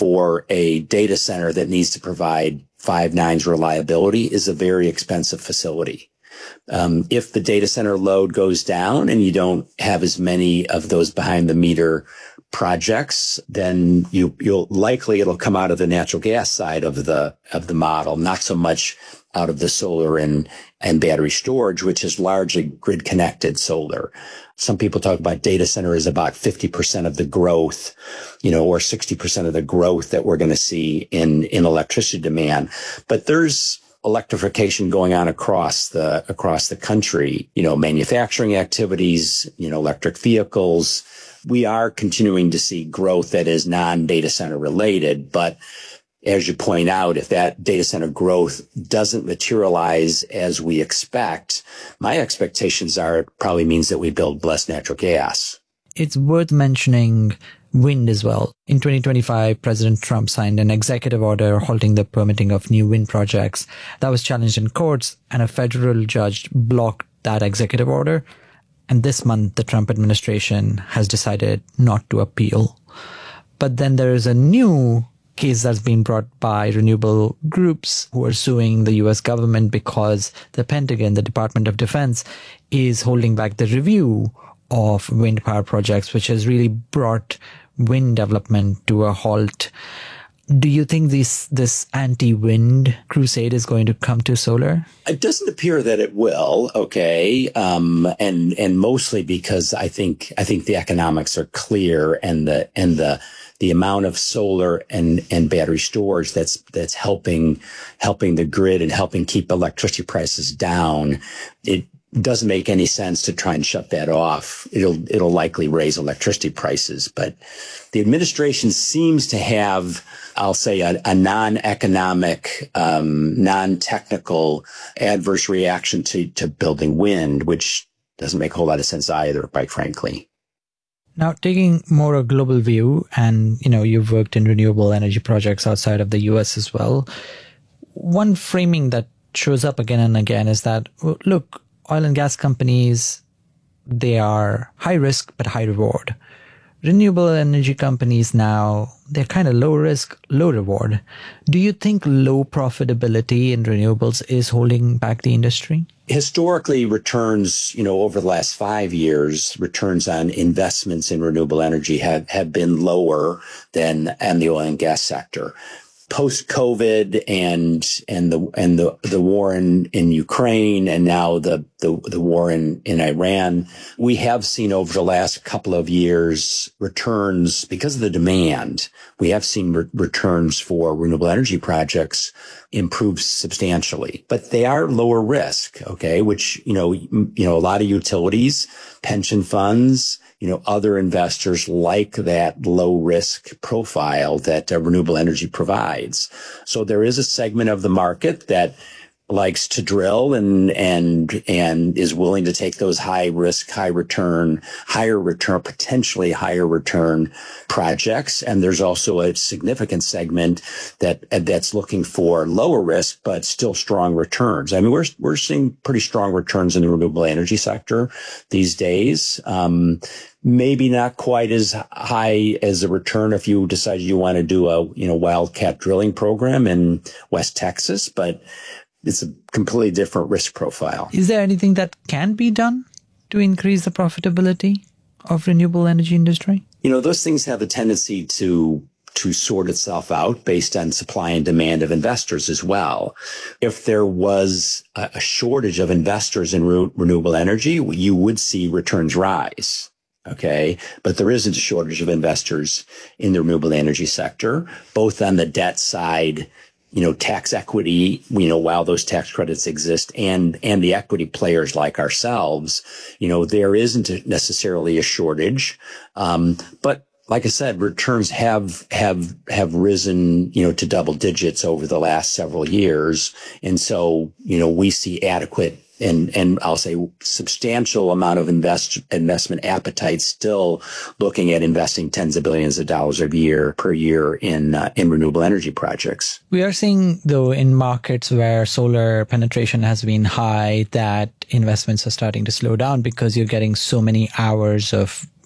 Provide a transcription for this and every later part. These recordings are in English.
for a data center that needs to provide 5 nines reliability is a very expensive facility. If the data center load goes down and you don't have as many of those behind the meter projects, then it'll come out of the natural gas side of the model, not so much out of the solar and battery storage, which is largely grid connected solar. Some people talk about data center as about 50% of the growth, or 60% of the growth that we're going to see in electricity demand. But there's electrification going on across the country, manufacturing activities, electric vehicles. We are continuing to see growth that is non-data center related, but as you point out, if that data center growth doesn't materialize as we expect, my expectations are it probably means that we build less natural gas. It's worth mentioning wind as well. In 2025, President Trump signed an executive order halting the permitting of new wind projects. That was challenged in courts, and a federal judge blocked that executive order. And this month, the Trump administration has decided not to appeal. But then there is a new case that's been brought by renewable groups who are suing the US government because the Pentagon, the Department of Defense, is holding back the review of wind power projects, which has really brought wind development to a halt. Do you think this anti-wind crusade is going to come to solar? It doesn't appear that it will. Okay. And mostly because I think the economics are clear, and the amount of solar and battery storage that's helping the grid and helping keep electricity prices down. It doesn't make any sense to try and shut that off. It'll likely raise electricity prices, but the administration seems to have, I'll say, a non-economic, non-technical adverse reaction to building wind, which doesn't make a whole lot of sense either, quite frankly. Now, taking more a global view, and you've worked in renewable energy projects outside of the US as well. One framing that shows up again and again is that, look, oil and gas companies, they are high risk but high reward. Renewable energy companies now, they're kind of low risk, low reward. Do you think low profitability in renewables is holding back the industry? Historically, returns, over the last 5 years, returns on investments in renewable energy have been lower than the oil and gas sector. Post-COVID and the war in Ukraine, and now the war in Iran, we have seen over the last couple of years returns because of the demand. We have seen returns for renewable energy projects improve substantially, but they are lower risk. Okay, which a lot of utilities, pension funds, other investors like that low risk profile that renewable energy provides. So there is a segment of the market that likes to drill and is willing to take those high risk, higher return, potentially higher return projects. And there's also a significant segment that's looking for lower risk, but still strong returns. I mean, we're seeing pretty strong returns in the renewable energy sector these days. Maybe not quite as high as a return if you decide you want to do a, wildcat drilling program in West Texas, but it's a completely different risk profile. Is there anything that can be done to increase the profitability of renewable energy industry? Those things have a tendency to sort itself out based on supply and demand of investors as well. If there was a shortage of investors in renewable energy, you would see returns rise. Okay. But there isn't a shortage of investors in the renewable energy sector, both on the debt side, tax equity, while those tax credits exist, and the equity players like ourselves, there isn't necessarily a shortage. But like I said, returns have risen, to double digits over the last several years. And so, we see adequate and I'll say substantial amount of investment appetite still looking at investing tens of billions of dollars per year in renewable energy projects. We are seeing, though, in markets where solar penetration has been high, that investments are starting to slow down because you're getting so many hours of what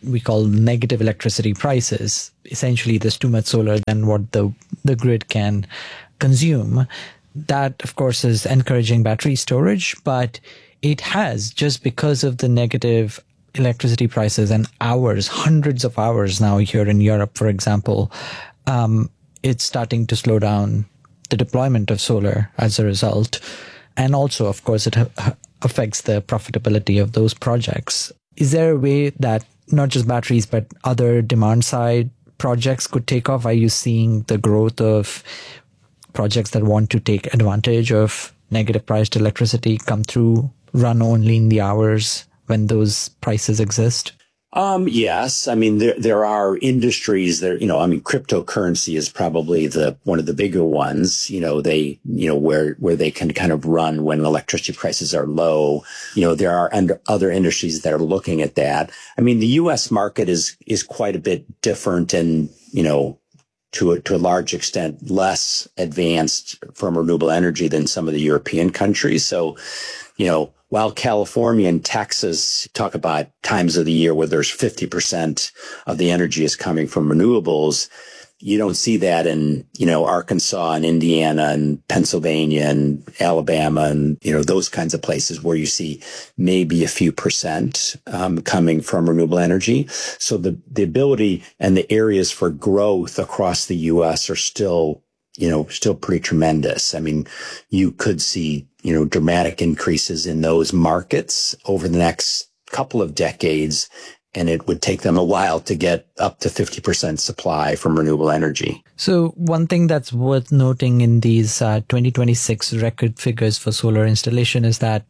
we call negative electricity prices. Essentially, there's too much solar than what the grid can consume. That, of course, is encouraging battery storage, but it has, just because of the negative electricity prices and hours, hundreds of hours now here in Europe, for example, it's starting to slow down the deployment of solar as a result. And also, of course, it affects the profitability of those projects. Is there a way that not just batteries, but other demand side projects could take off? Are you seeing the growth of projects that want to take advantage of negative priced electricity come through, run only in the hours when those prices exist? Yes. I mean, there are industries that, cryptocurrency is probably one of the bigger ones, where they can kind of run when electricity prices are low. There are other industries that are looking at that. I mean, the U.S. market is quite a bit different and, to a large extent, less advanced from renewable energy than some of the European countries. So, while California and Texas talk about times of the year where there's 50% of the energy is coming from renewables, you don't see that in, Arkansas and Indiana and Pennsylvania and Alabama and, those kinds of places where you see maybe a few percent coming from renewable energy. So the ability and the areas for growth across the U.S. are still pretty tremendous. I mean, you could see, dramatic increases in those markets over the next couple of decades, and it would take them a while to get up to 50% supply from renewable energy. So one thing that's worth noting in these 2026 record figures for solar installation is that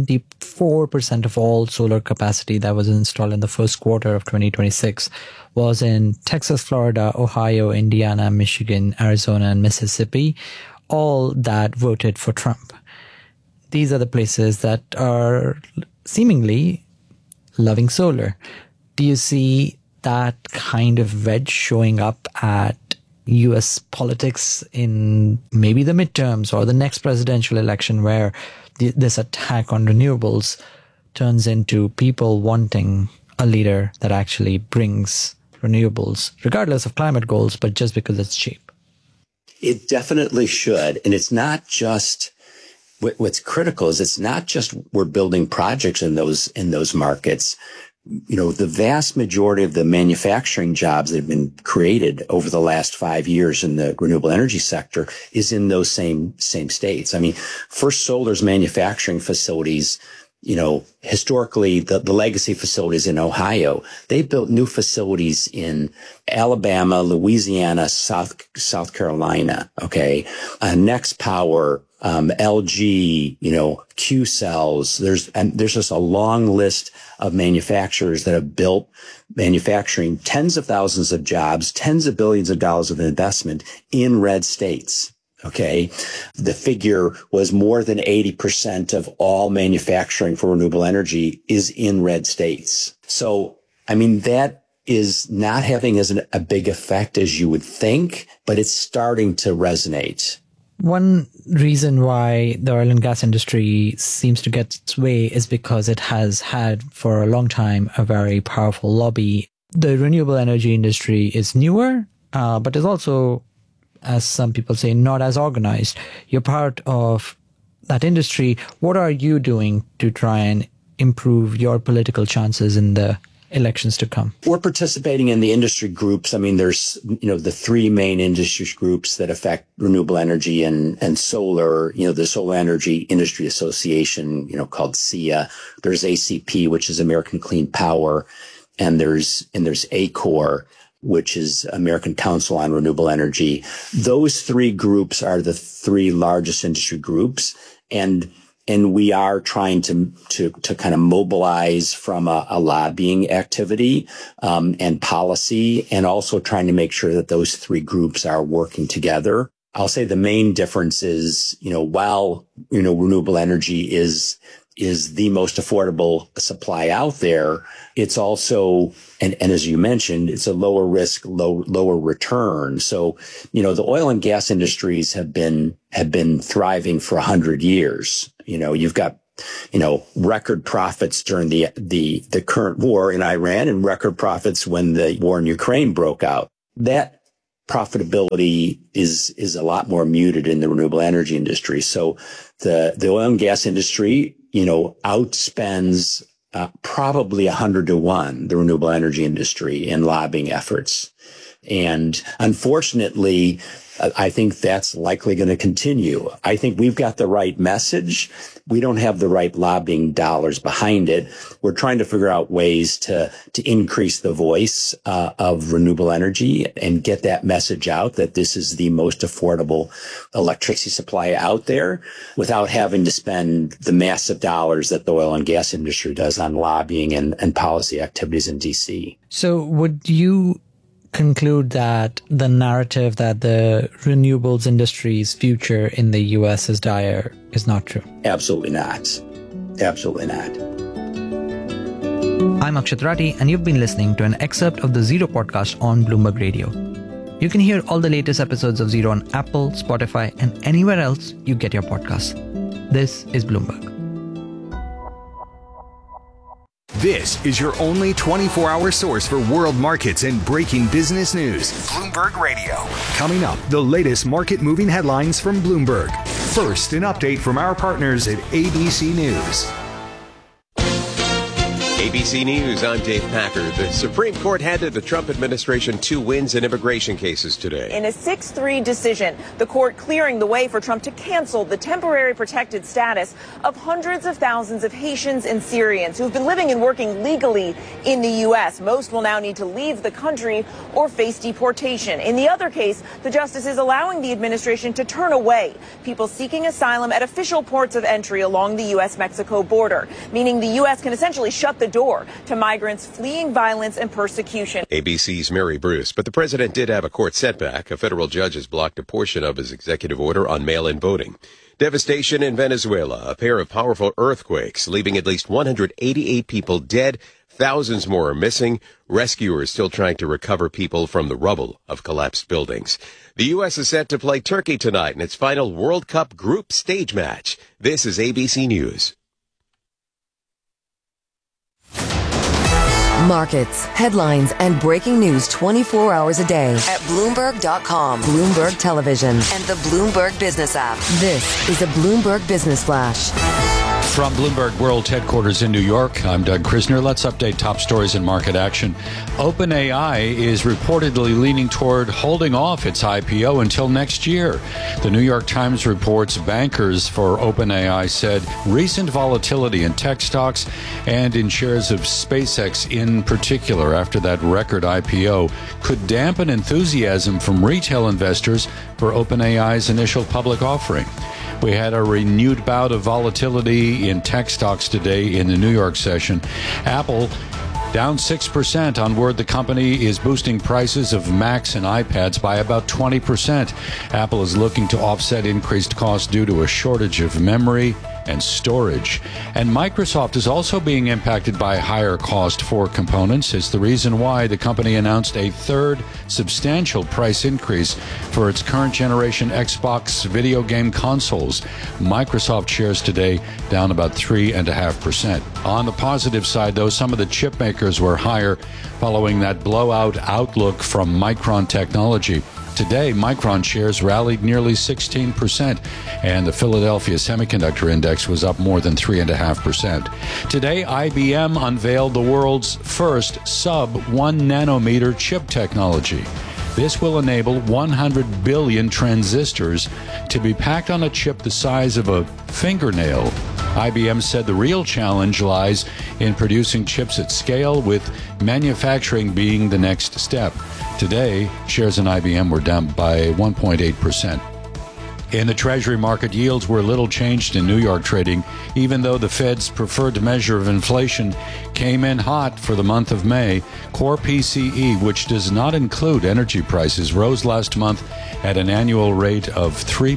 74% of all solar capacity that was installed in the first quarter of 2026 was in Texas, Florida, Ohio, Indiana, Michigan, Arizona, and Mississippi, all that voted for Trump. These are the places that are seemingly loving solar. Do you see that kind of wedge showing up at US politics in maybe the midterms or the next presidential election, where this attack on renewables turns into people wanting a leader that actually brings renewables, regardless of climate goals, but just because it's cheap? It definitely should. And it's not just, what's critical is it's not just we're building projects in those markets. The vast majority of the manufacturing jobs that have been created over the last 5 years in the renewable energy sector is in those same states. I mean, First Solar's manufacturing facilities, historically, the legacy facilities in Ohio, they built new facilities in Alabama, Louisiana, South Carolina. Okay. Next Power, LG, Q Cells. There's just a long list of manufacturers that have built manufacturing tens of thousands of jobs, tens of billions of dollars of investment in red states. Okay. The figure was more than 80% of all manufacturing for renewable energy is in red states. So, I mean, that is not having a big effect as you would think, but it's starting to resonate. One reason why the oil and gas industry seems to get its way is because it has had for a long time a very powerful lobby. The renewable energy industry is newer, but is also, as some people say, not as organized. You're part of that industry. What are you doing to try and improve your political chances in the elections to come? We're participating in the industry groups. I mean, there's, the three main industry groups that affect renewable energy and solar, the Solar Energy Industry Association, called SEIA. There's ACP, which is American Clean Power. And there's ACOR, which is American Council on Renewable Energy. Those three groups are the three largest industry groups. And we are trying to kind of mobilize from a lobbying activity, and policy, and also trying to make sure that those three groups are working together. I'll say the main difference is, while, renewable energy is the most affordable supply out there, it's also, and as you mentioned, it's a lower risk, lower return. So, the oil and gas industries have been thriving for 100 years. You've got record profits during the current war in Iran and record profits when the war in Ukraine broke out. That profitability is a lot more muted in the renewable energy industry. So the oil and gas industry, outspends probably 100 to 1 the renewable energy industry in lobbying efforts. And unfortunately, I think that's likely going to continue. I think we've got the right message. We don't have the right lobbying dollars behind it. We're trying to figure out ways to increase the voice of renewable energy and get that message out that this is the most affordable electricity supply out there without having to spend the massive dollars that the oil and gas industry does on lobbying and policy activities in DC. So would you conclude that the narrative that the renewables industry's future in the U.S. is dire is not true? Absolutely not. Absolutely not. I'm Akshat Rathi, and you've been listening to an excerpt of the Zero podcast on Bloomberg Radio. You can hear all the latest episodes of Zero on Apple, Spotify, and anywhere else you get your podcasts. This is Bloomberg. This is your only 24-hour source for world markets and breaking business news. Bloomberg Radio. Coming up, the latest market-moving headlines from Bloomberg. First, an update from our partners at ABC News. ABC News, I'm Dave Packer. The Supreme Court handed the Trump administration 2 wins in immigration cases today. In a 6-3 decision, the court clearing the way for Trump to cancel the temporary protected status of hundreds of thousands of Haitians and Syrians who've been living and working legally in the U.S. Most will now need to leave the country or face deportation. In the other case, the justice is allowing the administration to turn away people seeking asylum at official ports of entry along the U.S.-Mexico border, meaning the U.S. can essentially shut the door to migrants fleeing violence and persecution. ABC's Mary Bruce. But the president did have a court setback. A federal judge has blocked a portion of his executive order on mail-in voting. Devastation in Venezuela. A pair of powerful earthquakes, leaving at least 188 people dead. Thousands more are missing. Rescuers still trying to recover people from the rubble of collapsed buildings. The U.S. is set to play Turkey tonight in its final World Cup group stage match. This is ABC News. Markets, headlines, and breaking news 24 hours a day at Bloomberg.com, Bloomberg Television, and the Bloomberg Business app. This is a Bloomberg Business Flash. From Bloomberg World Headquarters in New York, I'm Doug Krisner. Let's update top stories in market action. OpenAI is reportedly leaning toward holding off its IPO until next year. The New York Times reports bankers for OpenAI said recent volatility in tech stocks and in shares of SpaceX in particular after that record IPO could dampen enthusiasm from retail investors for OpenAI's initial public offering. We had a renewed bout of volatility in tech stocks today in the New York session. Apple down 6% on word the company is boosting prices of Macs and iPads by about 20%. Apple is looking to offset increased costs due to a shortage of memory and storage. And Microsoft is also being impacted by higher cost for components. It's the reason why the company announced a third substantial price increase for its current generation Xbox video game consoles. Microsoft shares today down about 3.5%. On the positive side, though, some of the chip makers were higher following that blowout outlook from Micron Technology. Today, Micron shares rallied nearly 16%, and the Philadelphia Semiconductor Index was up more than 3.5%. Today, IBM unveiled the world's first sub-1 nanometer chip technology. This will enable 100 billion transistors to be packed on a chip the size of a fingernail. IBM said the real challenge lies in producing chips at scale, with manufacturing being the next step. Today, shares in IBM were down by 1.8%. In the Treasury market, yields were little changed in New York trading, even though the Fed's preferred measure of inflation came in hot for the month of May. Core PCE, which does not include energy prices, rose last month at an annual rate of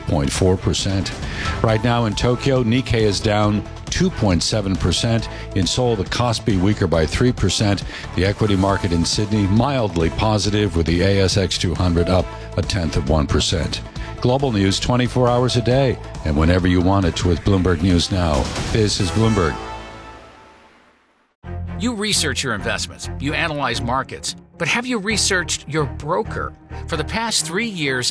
3.4%. Right now in Tokyo, Nikkei is down 2.7%. In Seoul, the Kospi weaker by 3%. The equity market in Sydney mildly positive, with the ASX 200 up 0.1%. global news 24 hours a day and whenever you want it with Bloomberg News Now. This is Bloomberg. You research your investments, you analyze markets, but have you researched your broker? For the past 3 years,